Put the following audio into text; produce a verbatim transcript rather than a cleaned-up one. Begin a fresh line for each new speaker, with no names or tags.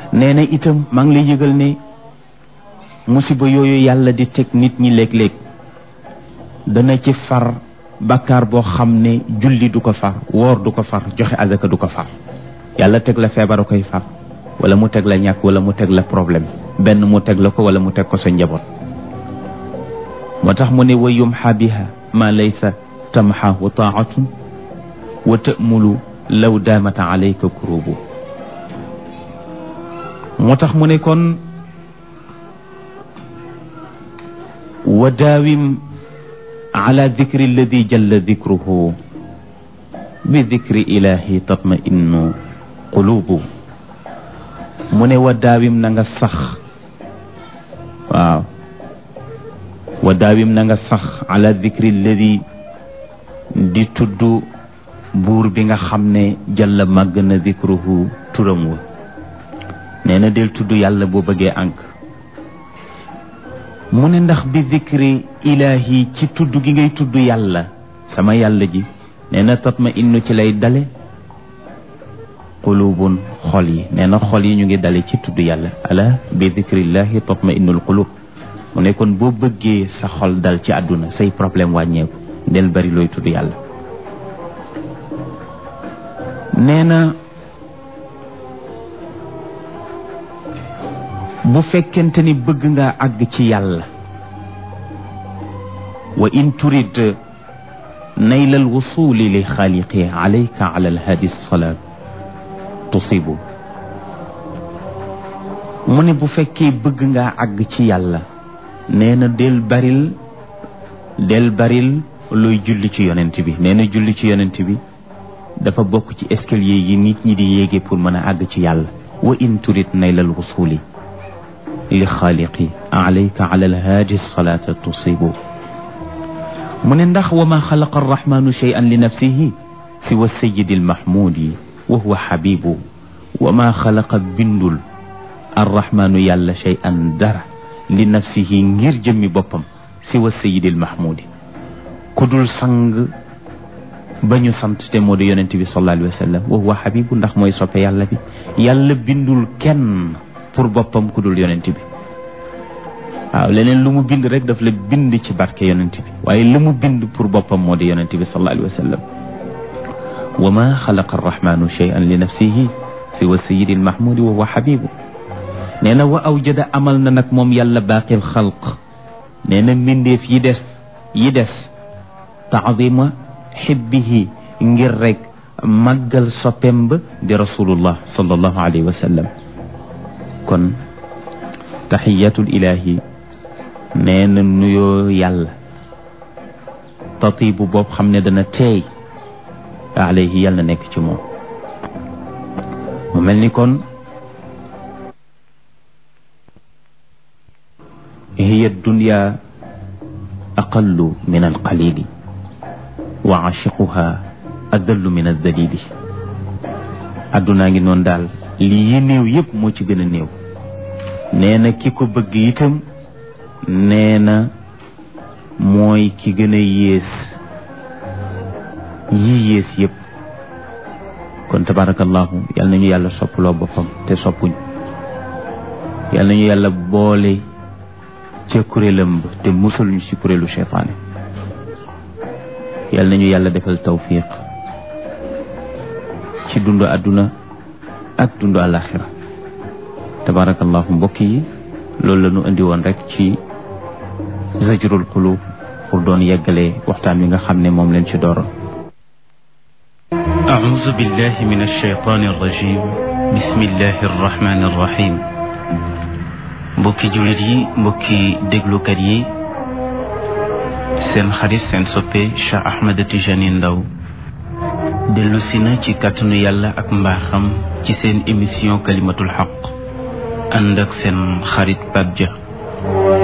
nee na itam maa ngi lay yëgal ne musiba yooyu yàlla di teg nit ñi léeg-léeg dana ci far bàkkaar boo xam ne julli du ko far woor du ko far joxe azaka du ko far yàlla teg la feebar a koy far wala mu teg la ñàkk wala mu teg la problème benn mu teg la ko wala mu teg ko sa njaboot moo tax mu ne wa yumxa biha ma laysa tamxahu taatun wa ta'mulu law daamata alayka kurubu moo tax mu ne kon wa daawim ala dikri alladi jalla dikruhu bi dikri ilahi tatma innu qulubu mu ne wa daawim na nga sax waaw wa daawim na nga sax ala dikri alladi di tudd buur bi nga xam ne jalla màgg na dikruhu turam wa nee na del tudd yàlla boo bëggee ànk mu ne ndax bi dikri ilaahi ci tudd gi ngay tudd yàlla sama yàlla ji nee na tatma innu ci lay dale qulubun xol yi nee na xol yi ñu ngi dale ci tudd yàlla ala bi dikrillahi tatma innul qulub mu ne kon boo bëggee sa xol dal ci àdduna say problème wàññeeku del bari looy tudd yàlla nee na bu fekkente ni bëgg nga àgg ci yàlla wa in turid nayla alwusuli li xaaliqi alayka ala alhadi salaat tusibu mu ne bu fekkee bëgg nga àgg ci yàlla nee na del baril del baril looy julli ci yonent bi nee na julli ci yonent bi dafa bokk ci escalier yi nit ñi di yéege pour mën a àgg ci yàlla wa in turid nayla alwusuli li xaaliqi alayka ala alhaadi salaata tusibu mu ne ndax wa ma xalaqa arrahmanu cheyan li nafsihi siwa sayidi almahmudi wa huwa xabibu wa ma xalaqa bindul arrahmanu yàlla cheyan dara li nafsihi ngir jëmmi boppam siwa sayidi almahmudi ku dul sang ba ñu sant te moo di yonent bi sallallahu alayhi wa sallam wa huwa xabibu ndax mooy soppe yàlla bi yàlla bindul kenn pour boppam ku dul yonent bi waaw leneen lu mu bind rek daf la bind ci barke yonent bi waaye lu mu bind pour boppam moo di yonent bi sallallahu alayhi wa sallam wa ma xalaqa arrahmanu cheyan li nafsihi siwa sayidi almahmudi wa huwa xabibu nee na wa awjada amal na nag moom yàlla baaqil xalq nee na mbindeef yi des yi des taadima xibbihi ngir rek màggal soppem ba di rasulullah sallallahu alayhi wa sallam kon taxiyatul ilahi nee na nuyoo yàlla tatibu boobu xam ne dana teey alayhi yàlla nekk ci moom mu mel ni kon hiya dunya aqallu min alqalili wa aashiquha adallu min aldalili addunaa ngi noonu daal lii yi néew yëpp moo ci gën a néew nee na ki ko bëgg itam nee na mooy ki gën a yées yi yées yëpp kon tabarakallahu yal nañu yàlla soppaloo boppam te soppuñ yal nañu yàlla boole ca kuréelam ba te musul ñu ci kuréelu cheytaane yal nañu yàlla defal tawfiq ci dundu àdduna ak dundu àlaxira tabarakallahu mbokk yi loolu la ñu indi woon rek ci zajrul qulub pour doon yeggale waxtaan wi nga xam ne moom leen ci dooroon a'uuzu billahi min ash-shaytaani ar-rajiim bismillahi ar-rahmaani ar-rahiim mbokki jullit yi mbokki déglukat yi seen xarit seen soppe Cheikh Ahmed Tijani Ndaw dellu si na ci kàttanu yàlla ak mbaaxam ci seen émission kalimatul xaq ànd ak seen xarit Pape Dia